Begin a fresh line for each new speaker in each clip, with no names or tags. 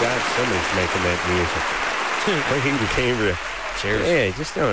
God, somebody's making that music. Coheed and Cambria.
Cheers.
Yeah,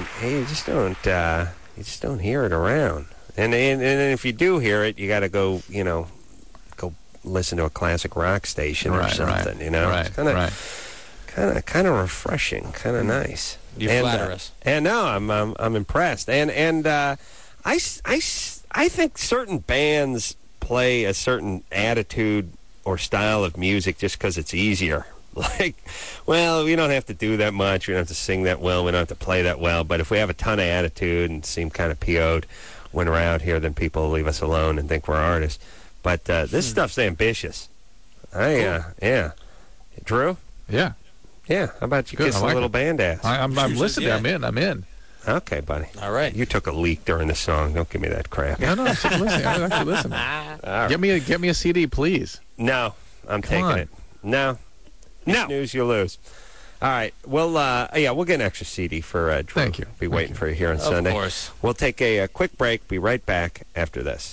you just don't hear it around. And if you do hear it, you got to go listen to a classic rock station or something. You know, it's kind of refreshing, kind of nice.
You flatter us.
And no, I'm impressed. And I think certain bands play a certain attitude or style of music just because it's easier. Like, well, we don't have to do that much. We don't have to sing that well. We don't have to play that well. But if we have a ton of attitude and seem kind of PO'd when we're out here, then people will leave us alone and think we're artists. But this stuff's ambitious. Yeah. Drew?
Yeah.
Yeah. How about you kiss a little band ass?
I'm listening. I'm in.
Okay, buddy.
All right.
You took a leak during the song. Don't give me that crap.
No, I'm still listening. I'm actually listening.
Right.
Get me a CD, please.
No, I'm taking it. No. Snooze, you lose. All right. Well, we'll get an extra CD for Drew.
Thank you.
Be waiting for you here on Sunday.
Of course.
We'll take a quick break. Be right back after this.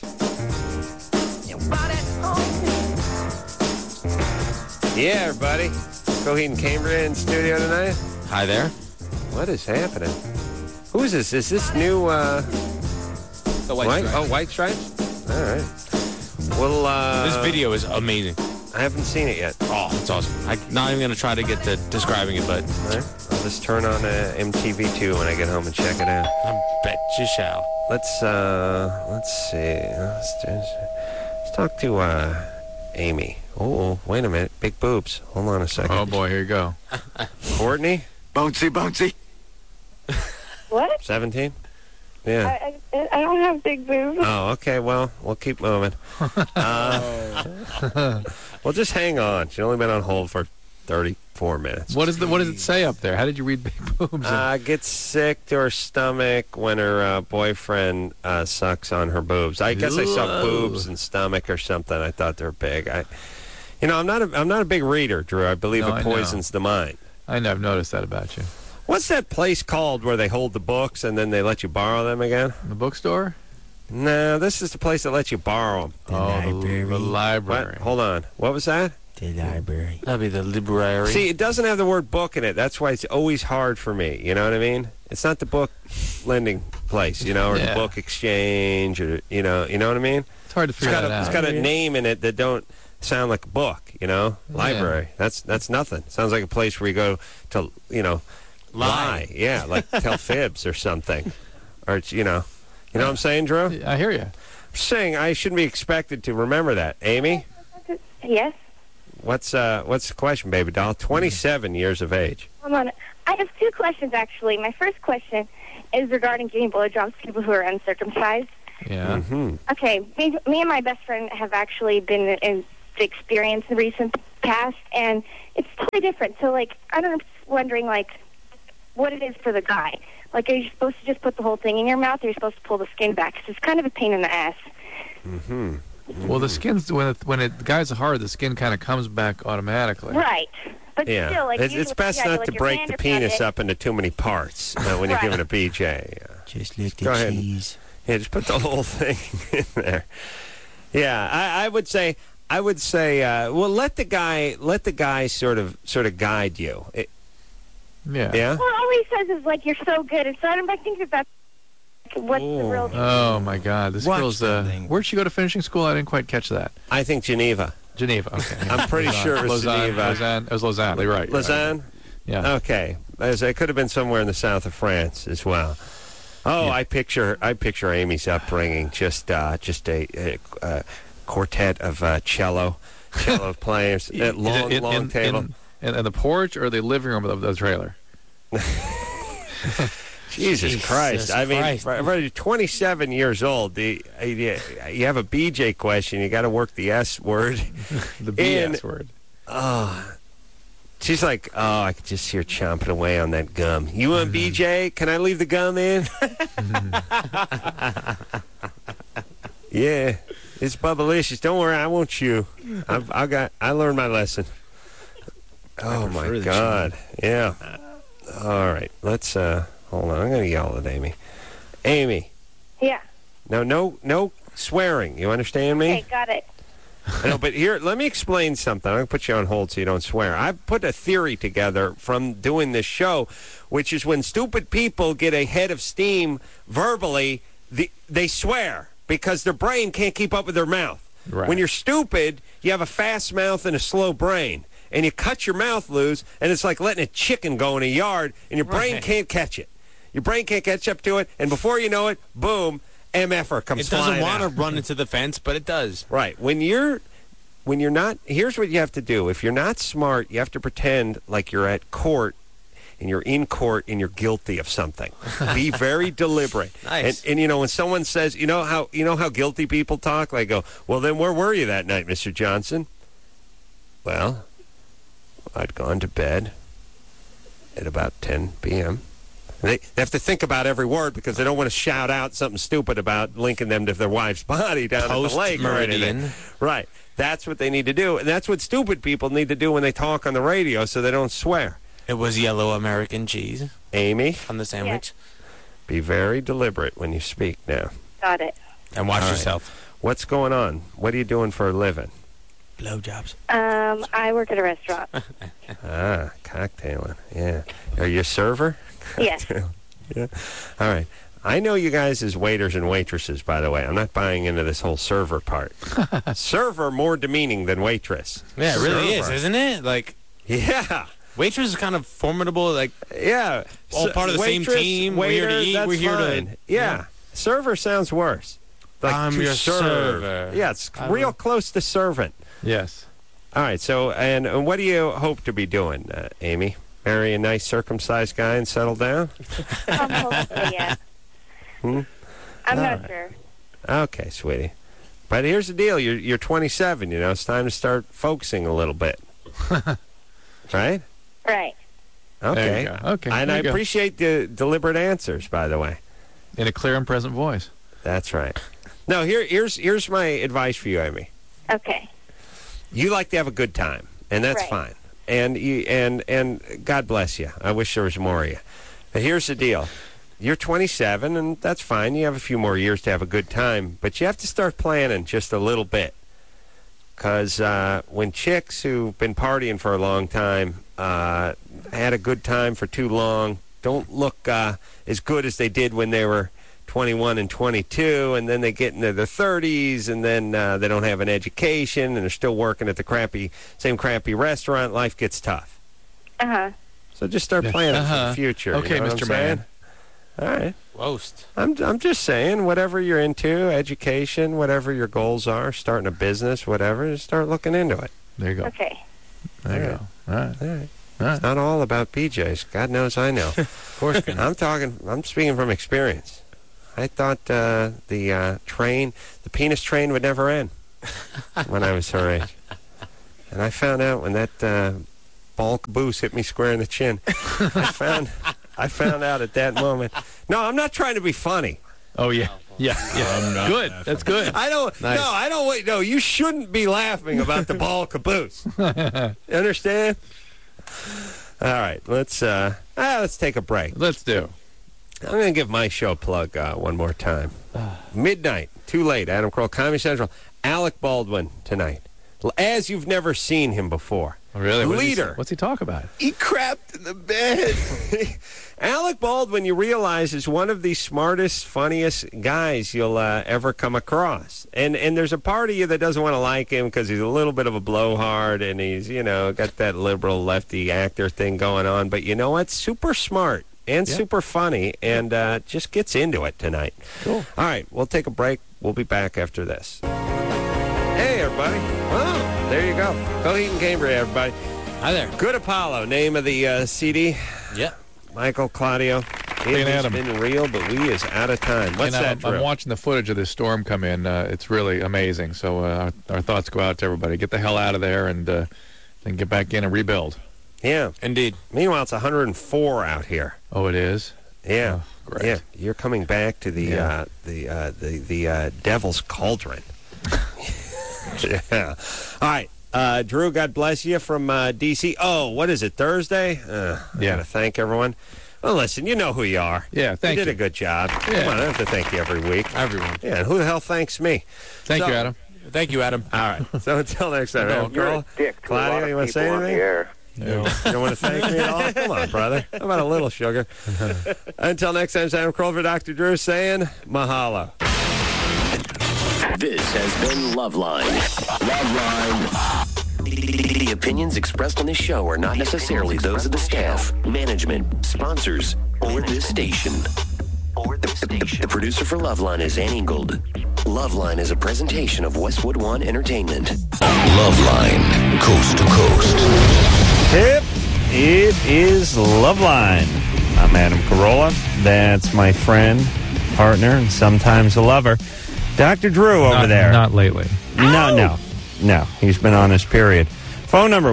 Yeah, everybody. Coheed and Cambria in studio tonight.
Hi there.
What is happening? Who is this? Is this new?
The White Stripes.
Oh, White Stripes. All right. Well,
This video is amazing.
I haven't seen it yet.
Oh, it's awesome. I'm not even going to try to get to describing it, but
All right. I'll just turn on MTV2 when I get home and check it out.
I bet you shall.
Let's see. Let's talk to Amy. Oh, wait a minute. Big boobs. Hold on a second.
Oh boy, here you go.
Courtney?
Bouncy.
What?
17? Yeah.
I don't have big boobs.
Oh, okay. Well, we'll keep moving. Well, just hang on. She's only been on hold for 34 minutes.
What does it say up there? How did you read big boobs?
Gets sick to her stomach when her boyfriend sucks on her boobs. I guess I saw boobs and stomach or something. I thought they were big. I'm not a big reader, Drew. I believe it poisons the mind.
I know. I've noticed that about you.
What's that place called where they hold the books and then they let you borrow them again?
The bookstore?
No, this is the place that lets you borrow them.
The library.
What? Hold on. What was that?
The library.
That'd be the library.
See, it doesn't have the word book in it. That's why it's always hard for me. You know what I mean? It's not the book lending place, or the book exchange, or you know what I mean?
It's hard to figure that out.
It's got a name in it that don't sound like a book. Library. That's nothing. Sounds like a place where you go to lie. Yeah, like tell fibs or something, or it's, you know what I'm saying, Drew?
I hear you.
I'm saying I shouldn't be expected to remember that. Amy?
Yes.
What's the question, baby doll? 27 years of age.
I have two questions, actually. My first question is regarding giving blowjobs to people who are uncircumcised.
Yeah.
Mm-hmm.
Okay, me and my best friend have actually been in the experience in the recent past, and it's totally different. So, I'm wondering, what it is for the guy. Are you supposed to just put the whole thing in your mouth, or are you supposed to pull the skin back? Because it's kind of a pain in the ass.
Mm-hmm.
Well, the skin's the guy's hard, the skin kind of comes back automatically.
Right. But still,
it's best not to break the penis up into too many parts when you're giving a BJ.
Just lick the
Go ahead.
cheese.
Yeah, just put the whole thing in there. Yeah, I would say, well, let the guy sort of guide you.
Yeah.
Yeah.
Well, all he says is you're so good, and so I think that's what's the real.
Oh my God, this girl's. Where'd she go to finishing school? I didn't quite catch that.
I think Geneva.
Okay.
I'm pretty sure it was Geneva.
Lausanne. It was Lausanne. You're right.
Lausanne.
Yeah.
Okay. It could have been somewhere in the south of France as well. Oh, yeah. I picture Amy's upbringing. Just a quartet of cello players at long table.
In the porch or the living room of the trailer?
Jesus Christ. I mean, for 27 years old, you have a BJ question, you got to work the S word.
The BS word.
She's like, I could just hear chomping away on that gum. You want BJ? Can I leave the gum in? Yeah, it's bubblicious. Don't worry, I won't chew. I learned my lesson. Oh my God! Yeah. All right, let's hold on. I'm gonna yell at Amy. Amy.
Yeah.
No swearing. You understand me?
Okay, got it.
No, but here, let me explain something. I'm going to put you on hold so you don't swear. I've put a theory together from doing this show, which is when stupid people get a head of steam verbally, they swear because their brain can't keep up with their mouth.
Right.
When you're stupid, you have a fast mouth and a slow brain. And you cut your mouth loose, and it's like letting a chicken go in a yard, and your brain can't catch it. Your brain can't catch up to it, and before you know it, boom, MFer comes flying
It doesn't want to
out.
run into the fence, but it does.
Right. When you're not, here's what you have to do. If you're not smart, you have to pretend like you're at court, and you're in court, and you're guilty of something. Be very deliberate.
Nice.
And when someone says, you know how guilty people talk? They go, well, then where were you that night, Mr. Johnson? Well, I'd gone to bed at about 10 p.m. They have to think about every word because they don't want to shout out something stupid about linking them to their wife's body down at the lake. Or anything.
Post-meridian.
Right. That's what they need to do. And that's what stupid people need to do when they talk on the radio so they don't swear.
It was yellow American cheese
Amy,
on the sandwich.
be very deliberate when you speak now.
Got it.
And watch
All right.
yourself.
What's going on? What are you doing for a living?
Blowjobs.
I work at a restaurant.
Ah, cocktailing. Yeah. Are you a server?
Yes.
Yeah. All right. I know you guys as waiters and waitresses, by the way. I'm not buying into this whole server part. Server more demeaning than waitress.
Yeah, it really is,
Server.
isn't it? Like,
Yeah.
waitress is kind of formidable. Like,
Yeah.
All part of the same
Waitress,
team. We're
Waiter,
here to eat.
that's
We're here to-
fine. Yeah. Server sounds worse. Like
I'm
to
your
serve.
server.
Yeah, it's real close to servant.
Yes.
All right. So, and what do you hope to be doing, Amy? Marry a nice circumcised guy and settle down?
Hopefully, yeah. I'm not sure.
Okay, sweetie. But here's the deal. You're 27, It's time to start focusing a little bit. Right?
Right.
Okay.
There you go. Okay,
And
there
I
you go.
appreciate the deliberate answers, by the way.
In a clear and present voice.
That's right. No, here's my advice for you, Amy.
Okay.
You like to have a good time, and that's
Right.
fine. And you and God bless you. I wish there was more of you. But here's the deal. You're 27, and that's fine. You have a few more years to have a good time, but you have to start planning just a little bit. Because when chicks who've been partying for a long time had a good time for too long, don't look as good as they did when they were 21 and 22, and then they get into their 30s, and then they don't have an education, and they're still working at the same crappy restaurant. Life gets tough.
Uh-huh.
So just start planning for the future.
Okay,
you know what
Mr.
I'm saying?
Man.
All right.
roast.
I'm just saying, whatever you're into, education, whatever your goals are, starting a business, whatever, just start looking into it.
There you go.
Okay.
There you go. All right.
All right.
All right.
It's not all about BJ's. God knows I know.
Of course,
I'm speaking from experience. I thought the penis train would never end when I was her age. And I found out when that ball caboose hit me square in the chin. I found out at that moment. No, I'm not trying to be funny.
Oh, yeah. Yeah. Yeah. Good. That's good.
I don't.
Nice.
No, I don't. Wait. No, you shouldn't be laughing about the ball caboose. You understand? All right. Let's take a break.
Let's do.
I'm going to give my show plug one more time. Midnight, too late. Adam Kroll, Comedy Central. Alec Baldwin tonight, as you've never seen him before.
Really?
Leader.
What's he talk about?
He crapped in the bed. Alec Baldwin, you realize, is one of the smartest, funniest guys you'll ever come across. And there's a part of you that doesn't want to like him because he's a little bit of a blowhard and he's, got that liberal lefty actor thing going on. But you know what? Super smart and super funny and just gets into it tonight.
Cool.
All right, we'll take a break. We'll be back after this. Hey, everybody. Oh, there you go. Coheed and Cambria, everybody.
Hi there.
Good Apollo, name of the CD.
Yeah.
Michael, Claudio.
Hey,
It has
Adam.
been real, but we is out of time. What's that,
I'm
Drew?
watching the footage of this storm come in. It's really amazing. So our thoughts go out to everybody. Get the hell out of there and then get back in and rebuild.
Yeah.
Indeed.
Meanwhile, it's 104 out here.
Oh, it is?
Yeah.
Oh, great.
Yeah. You're coming back to the Devil's Cauldron. Yeah. All right. Drew, God bless you from D.C. Oh, what is it, Thursday? I got to thank everyone. Well, listen, you know who you are.
Yeah, thank
you. did
you.
a good job.
Yeah.
Come on, I have to thank you every week.
Everyone.
Yeah, and who the hell thanks me?
Thank
So,
you, Adam.
Thank you, Adam.
All right. So until next time, Adam
You're
Carolla.
a dick to a lot
Claudia,
of
you want to
people
say
on the
anything?
air.
You don't want to thank me at all? Come on, brother. How about a little sugar? Until next time, it's Adam Carolla for Dr. Drew saying mahalo.
This has been Loveline. Loveline. The opinions expressed on this show are not necessarily those of the staff, management, sponsors, or this station. The producer for Loveline is Ann Ingold. Loveline is a presentation of Westwood One Entertainment. Loveline, coast to coast.
Yep, it is Loveline. I'm Adam Carolla. That's my friend, partner, and sometimes a lover, Dr. Drew over there.
Not lately.
No. He's been on his period. Phone number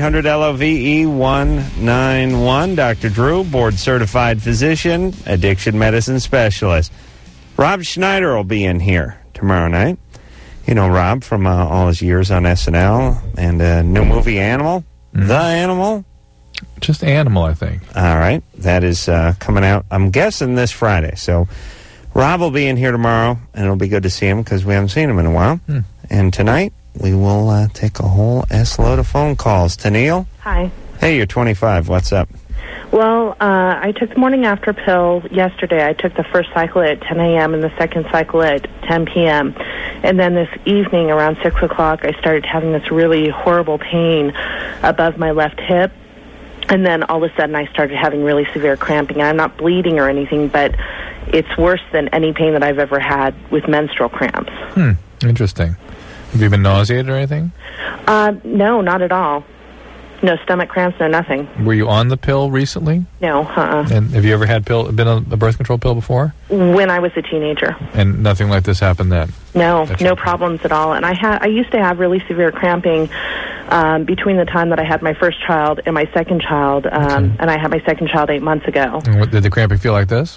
1-800-LOVE-191. Dr. Drew, board-certified physician, addiction medicine specialist. Rob Schneider will be in here tomorrow night. You know Rob from all his years on SNL and new movie Animal. The Animal.
Just Animal, I think.
All right. That is coming out, I'm guessing, this Friday. So Rob will be in here tomorrow, and it'll be good to see him because we haven't seen him in a while. And tonight, we will take a whole S-load of phone calls. Tennille?
Hi.
Hey, you're 25. What's up?
Well, I took the morning after pill yesterday. I took the first cycle at 10 a.m. and the second cycle at 10 p.m. And then this evening around 6 o'clock, I started having this really horrible pain above my left hip. And then all of a sudden, I started having really severe cramping. I'm not bleeding or anything, but it's worse than any pain that I've ever had with menstrual cramps.
Interesting. Have you been nauseated or anything?
No, not at all. No stomach cramps, no nothing.
Were you on the pill recently?
No,
And have you ever been on a birth control pill before?
When I was a teenager.
And nothing like this happened then?
No,
That's
no
okay.
problems at all. And I used to have really severe cramping between the time that I had my first child and my second child, and I had my second child 8 months ago.
And did the cramping feel like this?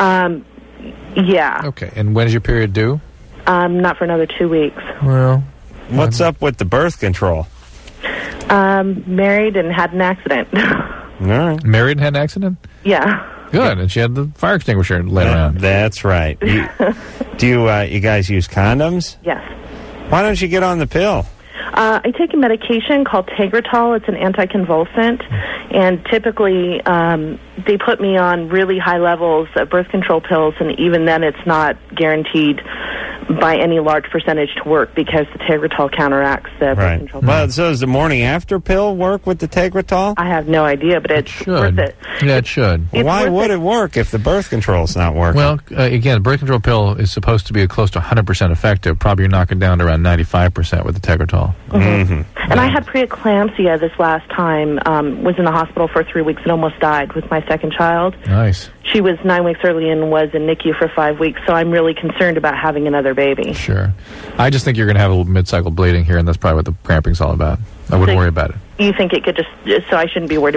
Yeah.
Okay. And when is your period due?
Not for another 2 weeks.
Well,
What's up with the birth control?
Married and had an accident.
All right.
married and had an accident?
Yeah.
Good. And she had the fire extinguisher laying around.
That's right. You guys use condoms?
Yes.
Why don't you get on the pill?
I take a medication called Tegretol. It's an anticonvulsant, and typically they put me on really high levels of birth control pills, and even then it's not guaranteed by any large percentage to work because the Tegretol counteracts the birth control pills.
Well, so does the morning after pill work with the Tegretol?
I have no idea, but it's worth it.
Yeah, it should.
It's
Why
worth
would it work if the birth control's not working?
Well, again, the birth control pill is supposed to be close to 100% effective. Probably you're knocking down to around 95% with the Tegretol.
And I had preeclampsia this last time. Was in the hospital for 3 weeks and almost died with my second child.
Nice.
She was 9 weeks early and was in NICU for 5 weeks, so I'm really concerned about having another baby.
Sure. I just think you're going to have a little mid-cycle bleeding here, and that's probably what the cramping's all about. I wouldn't worry about it.
You think it could so I shouldn't be worried